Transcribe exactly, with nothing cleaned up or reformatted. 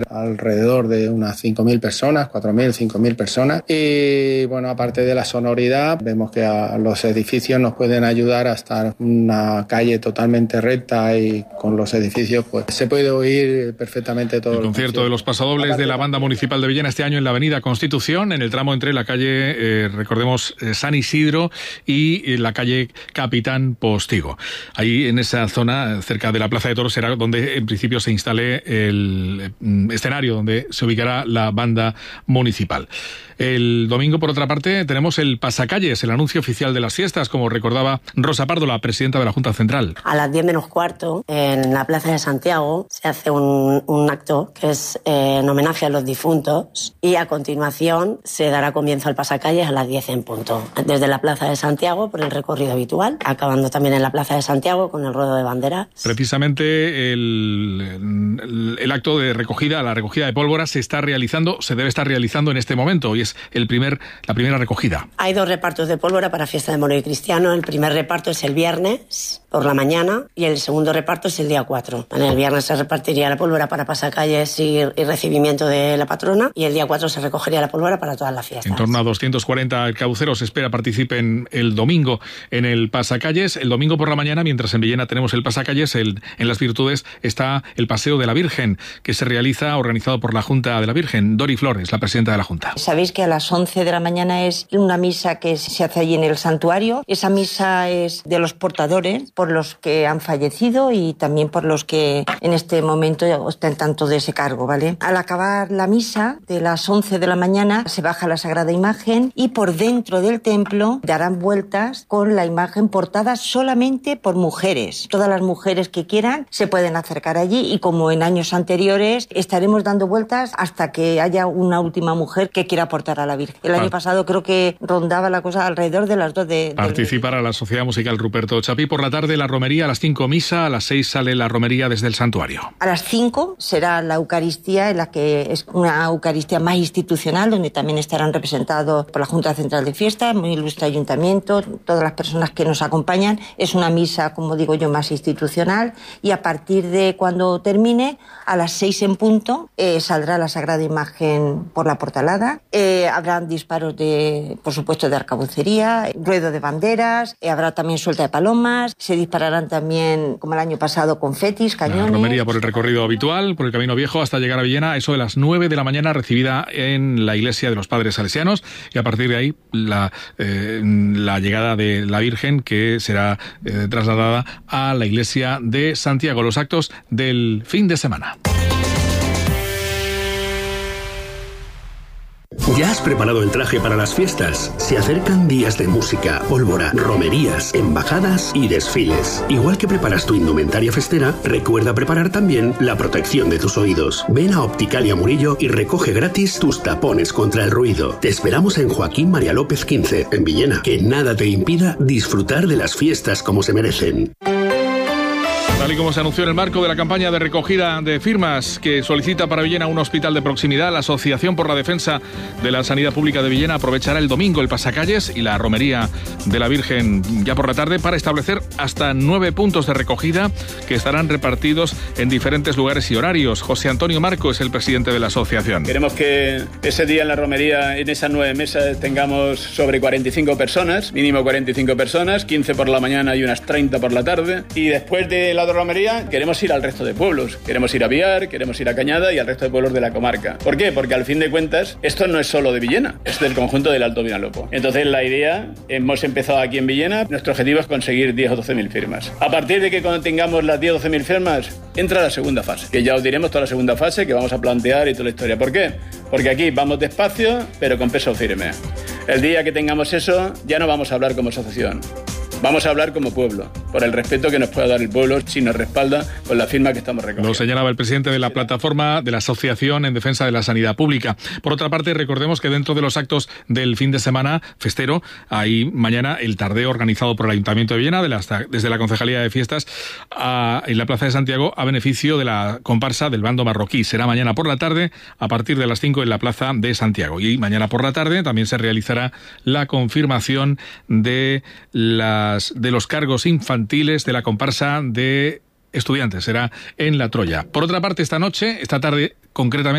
alrededor de unas cinco mil personas, cuatro mil, cinco mil personas. Y bueno, aparte de la sonoridad, vemos que a los edificios nos pueden ayudar a estar una calle totalmente recta y con los edificios pues se puede oír perfectamente todo. El concierto de los pasodobles de la Banda Municipal de Villena este año en la Avenida Constitución, en el tramo entre la calle, eh, recordemos, eh, San Isidro y eh, la calle Capitán Postigo. Ahí en esa zona, cerca de la Plaza de Toros, será donde en principio se instale el eh, escenario donde se ubicará la Banda Municipal. El domingo, por otra parte, tenemos el pasacalles, el anuncio oficial de las fiestas, como recordaba Rosa Pardo, la presidenta de la Junta Central. A las diez menos cuarto, en la Plaza de Santiago, se hace un, un acto que es eh, en homenaje a los difuntos y a continuación se dará comienzo al pasacalles a las diez en punto. Desde la Plaza de Santiago, por el recorrido habitual, acabando también en la Plaza de Santiago con el ruedo de banderas. Precisamente el, el, el acto de recogida, la recogida de pólvora se está realizando, se debe estar realizando en este momento y es el primer, la primera recogida. Hay dos repartos de pólvora para Fiesta de Moro y Cristiano. El primer reparto es el viernes por la mañana y el segundo reparto es el día cuatro. En el viernes se repartiría la pólvora para pasacalles y, y recibimiento de la patrona y el día cuatro se recogería la pólvora para todas las fiestas. En torno a doscientos cuarenta cauceros se espera participen el domingo en el pasacalles. El domingo por la mañana, mientras en Villena tenemos el pasacalles, el, en Las Virtudes está el Paseo de la Virgen, que se realiza organizado por la Junta de la Virgen. Dori Flores, la presidenta de la Junta. Sabéis que a las once de la mañana es una misa que se hace allí en el santuario. Esa misa es de los portadores, por los que han fallecido y también por los que en este momento ostentan todo ese cargo, ¿vale? Al acabar la misa de las once de la mañana se baja la Sagrada Imagen y por dentro del templo darán vueltas con la imagen portada solamente por mujeres. Todas las mujeres que quieran se pueden acercar allí y como en años anteriores estaremos dando vueltas hasta que haya una última mujer que quiera portar a la Virgen. El año ah. pasado creo que rondaba la cosa alrededor de las dos de... Participará de... la Sociedad Musical Ruperto Chapí. Por la tarde la romería, a las cinco misa, a las seis sale la romería desde el santuario. A las cinco será la Eucaristía, en la que es una Eucaristía más institucional, donde también estarán representados por la Junta Central de Fiestas, muy ilustre ayuntamiento, todas las personas que nos acompañan. Es una misa, como digo yo, más institucional y a partir de cuando termine, a las seis en punto, eh, saldrá la Sagrada Imagen por la portalada. Eh, habrán disparos de, por supuesto, de arcabucería, ruedo de banderas, eh, habrá también suelta de palomas, se dispararán también, como el año pasado, confetis, cañones. La romería por el recorrido habitual, por el Camino Viejo, hasta llegar a Villena, eso de las nueve de la mañana, recibida en la iglesia de los Padres Salesianos, y a partir de ahí la, eh, la llegada de la Virgen, que será eh, trasladada a la iglesia de Santiago. Los actos del fin de semana. ¿Ya has preparado el traje para las fiestas? Se acercan días de música, pólvora, romerías, embajadas y desfiles. Igual que preparas tu indumentaria festera, recuerda preparar también la protección de tus oídos. Ven a Opticalia Murillo y recoge gratis tus tapones contra el ruido. Te esperamos en Joaquín María López quince, en Villena. Que nada te impida disfrutar de las fiestas como se merecen. Tal y como se anunció en el marco de la campaña de recogida de firmas que solicita para Villena un hospital de proximidad, la Asociación por la Defensa de la Sanidad Pública de Villena aprovechará el domingo el pasacalles y la romería de la Virgen ya por la tarde para establecer hasta nueve puntos de recogida que estarán repartidos en diferentes lugares y horarios. José Antonio Marco es el presidente de la asociación. Queremos que ese día en la romería, en esas nueve mesas, tengamos sobre cuarenta y cinco personas, mínimo cuarenta y cinco personas, quince por la mañana y unas treinta por la tarde. Y después de la romería queremos ir al resto de pueblos, queremos ir a Biar, queremos ir a Cañada y al resto de pueblos de la comarca. ¿Por qué? Porque al fin de cuentas esto no es solo de Villena, es del conjunto del Alto Vinalopó. Entonces la idea, hemos empezado aquí en Villena, nuestro objetivo es conseguir diez o doce mil firmas. A partir de que cuando tengamos las diez o doce mil firmas, entra la segunda fase, que ya os diremos toda la segunda fase que vamos a plantear y toda la historia. ¿Por qué? Porque aquí vamos despacio, pero con peso firme. El día que tengamos eso, ya no vamos a hablar como asociación. Vamos a hablar como pueblo, por el respeto que nos pueda dar el pueblo si nos respalda con la firma que estamos recogiendo. Lo señalaba el presidente de la plataforma de la Asociación en Defensa de la Sanidad Pública. Por otra parte, recordemos que dentro de los actos del fin de semana festero, hay mañana el tardeo organizado por el Ayuntamiento de Villena, de la, desde la Concejalía de Fiestas a, en la Plaza de Santiago, a beneficio de la comparsa del bando marroquí. Será mañana por la tarde, a partir de las cinco en la Plaza de Santiago. Y mañana por la tarde también se realizará la confirmación de la de los cargos infantiles de la comparsa de estudiantes. Será en La Troya. Por otra parte, esta noche, esta tarde concretamente,